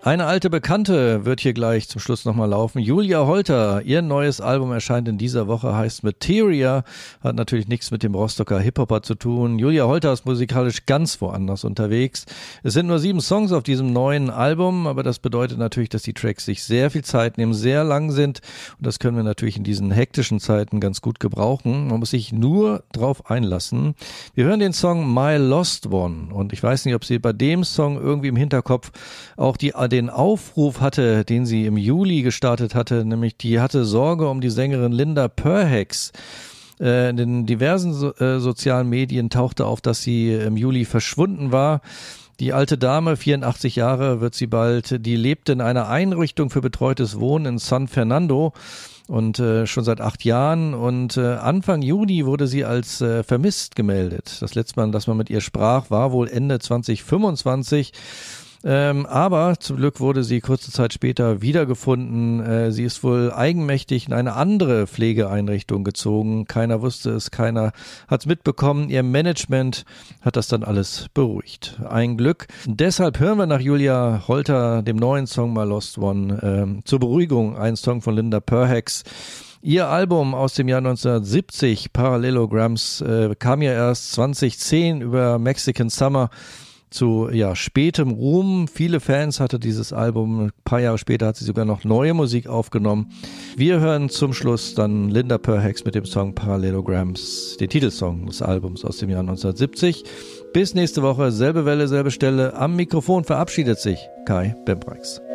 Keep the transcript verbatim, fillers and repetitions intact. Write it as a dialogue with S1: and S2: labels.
S1: Eine alte Bekannte wird hier gleich zum Schluss nochmal laufen. Julia Holter, ihr neues Album erscheint in dieser Woche, heißt Materia, hat natürlich nichts mit dem Rostocker Hip-Hopper zu tun. Julia Holter ist musikalisch ganz woanders unterwegs. Es sind nur sieben Songs auf diesem neuen Album, aber das bedeutet natürlich, dass die Tracks sich sehr viel Zeit nehmen, sehr lang sind und das können wir natürlich in diesen hektischen Zeiten ganz gut gebrauchen. Man muss sich nur drauf einlassen. Wir hören den Song My Lost One und ich weiß nicht, ob Sie bei dem Song irgendwie im Hinterkopf auch die den Aufruf hatte, den sie im Juli gestartet hatte, nämlich die hatte Sorge um die Sängerin Linda Perhacs. Äh, in den diversen so, äh, sozialen Medien tauchte auf, dass sie im Juli verschwunden war. Die alte Dame, vierundachtzig Jahre wird sie bald, die lebte in einer Einrichtung für betreutes Wohnen in San Fernando und äh, schon seit acht Jahren und äh, Anfang Juni wurde sie als äh, vermisst gemeldet. Das letzte Mal, dass man mit ihr sprach, war wohl Ende zwanzig fünfundzwanzig. Ähm, aber zum Glück wurde sie kurze Zeit später wiedergefunden. Äh, sie ist wohl eigenmächtig in eine andere Pflegeeinrichtung gezogen. Keiner wusste es, keiner hat es mitbekommen. Ihr Management hat das dann alles beruhigt. Ein Glück. Deshalb hören wir nach Julia Holter, dem neuen Song My Lost One, ähm, zur Beruhigung einen Song von Linda Perhacs. Ihr Album aus dem Jahr neunzehnhundertsiebzig, Parallelograms, äh, kam ja erst zwanzig zehn über Mexican Summer zu ja spätem Ruhm. Viele Fans hatte dieses Album. Ein paar Jahre später hat sie sogar noch neue Musik aufgenommen. Wir hören zum Schluss dann Linda Perhacs mit dem Song Parallelograms, den Titelsong des Albums aus dem Jahr neunzehnhundertsiebzig. Bis nächste Woche, selbe Welle, selbe Stelle. Am Mikrofon verabschiedet sich Kai Bembrex.